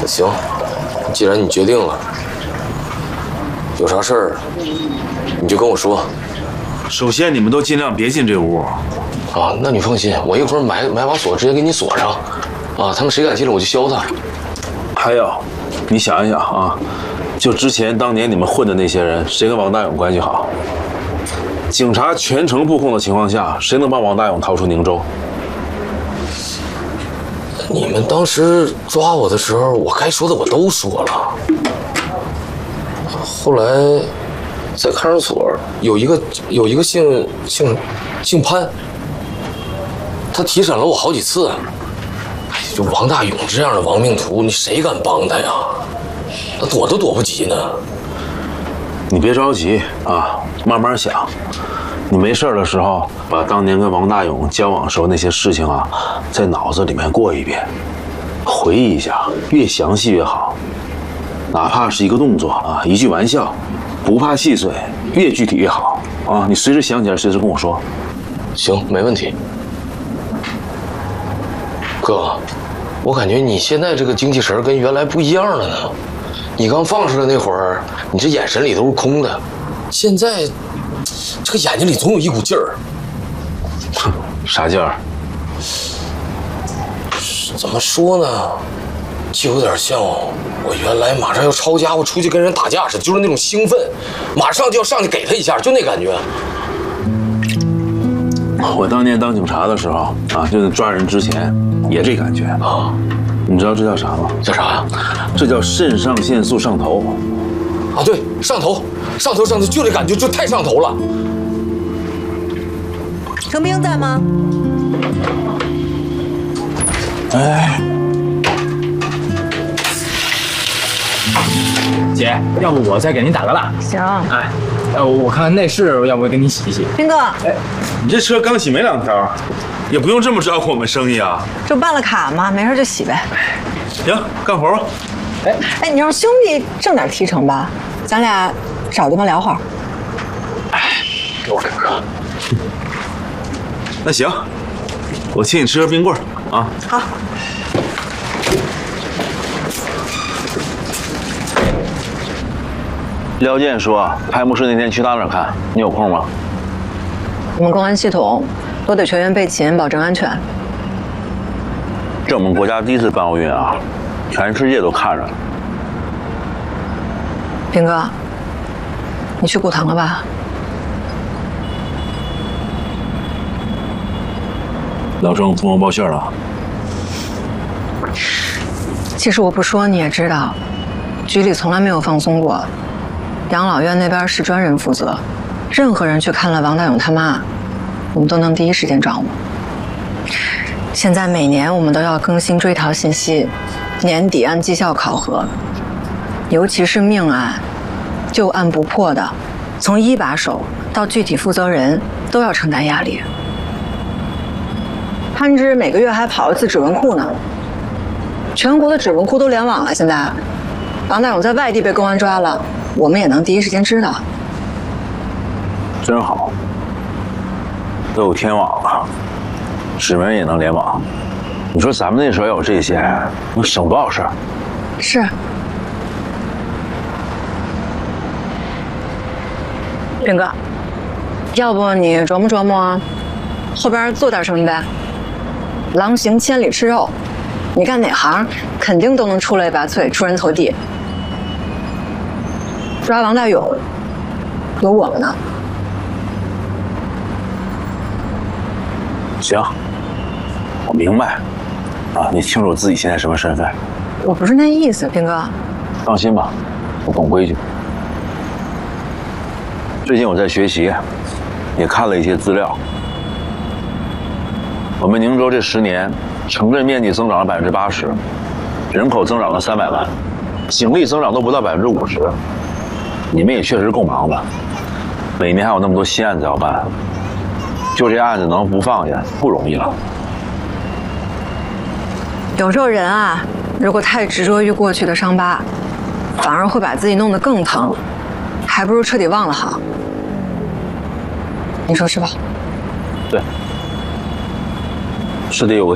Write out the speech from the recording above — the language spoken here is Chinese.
行，既然你决定了，有啥事儿你就跟我说。 首先，你们都尽量别进这屋。 啊，那你放心，我一会儿买把锁，直接给你锁上。啊，他们谁敢进来我就削他。 还有，你想一想啊，就之前当年你们混的那些人，谁跟王大勇关系好？警察全程布控的情况下，谁能帮王大勇逃出宁州？ 你们当时抓我的时候，我该说的我都说了。后来在看守所有一个姓潘，他提审了我好几次。哎，就王大勇这样的亡命徒，你谁敢帮他呀？他躲都躲不及呢。 你别着急啊，慢慢想。你没事的时候，把当年跟王大勇交往时候那些事情啊，在脑子里面过一遍，回忆一下，越详细越好。哪怕是一个动作啊，一句玩笑，不怕细碎，越具体越好啊。你随时想起来，随时跟我说。 行，没问题。哥，我感觉你现在这个精气神跟原来不一样了呢。你刚放出来那会儿，你这眼神里都是空的，现在这个眼睛里总有一股劲儿。 啥劲儿？ 怎么说呢？就有点像我原来马上要抄家伙出去跟人打架似的，就是那种兴奋，马上就要上去给他一下，就那感觉。 我当年当警察的时候啊，就是抓人之前也这感觉啊。你知道这叫啥吗？ 叫啥呀？ 这叫肾上腺素上头。 啊，对，上头，就这感觉，就太上头了。 程兵在吗？ 哎， 姐，要不我再给您打个蜡？ 行。 哎，我看看内饰，要不给你洗一洗？ 兵哥， 哎，你这车刚洗没2条，也不用这么照顾我们生意啊。 这不办了卡吗？没事就洗呗。 行，干活吧。 哎，你让兄弟挣点提成吧，咱俩找地方聊会儿。 给我看看。 那行，我请你吃个冰棍儿啊。 好。 廖健说开幕式那天去他那儿看，你有空吗？ 我们公安系统都得全员备勤，保证安全。 这我们国家第一次办奥运啊，全世界都看着呢。 兵哥，你去骨疼了吧？ 老郑通风报信了。 其实我不说你也知道，局里从来没有放松过。养老院那边是专人负责，任何人去看了王大勇他妈，我们都能第一时间掌握。现在每年我们都要更新追逃信息，年底按绩效考核，尤其是命案，旧案不破的，从一把手到具体负责人都要承担压力。潘芝每个月还跑一次指纹库呢，全国的指纹库都联网了。现在王大勇在外地被公安抓了，我们也能第一时间知道。 真好，都有天网了，指纹也能联网。你说咱们那时候要有这些，能省多少事儿？ 是。兵哥，要不你琢磨琢磨，后边做点生意呗？狼行千里吃肉，你干哪行，肯定都能出类拔萃，出人头地。抓王大勇，有我们呢。 行，我明白。啊，你清楚自己现在什么身份？ 我不是那意思，兵哥。 放心吧，我懂规矩。最近我在学习，也看了一些资料。我们宁州这10年，城镇面积增长了80%，人口增长了300万，警力增长都不到50%。你们也确实够忙的，每年还有那么多新案子要办，就这案子能不放下不容易了。 有时候人啊，如果太执着于过去的伤疤，反而会把自己弄得更疼，还不如彻底忘了好。你说是吧？ 对，是得有个